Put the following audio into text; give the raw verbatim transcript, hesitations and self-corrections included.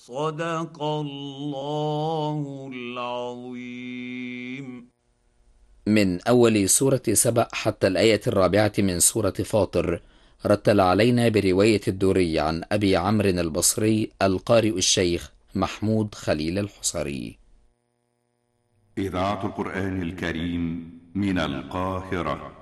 صدق الله العظيم. من أول سورة سبأ حتى الآية الرابعة من سورة فاطر، رتل علينا برواية الدوري عن أبي عمرو البصري القارئ الشيخ محمود خليل الحصري. إذاعة القرآن الكريم من القاهرة.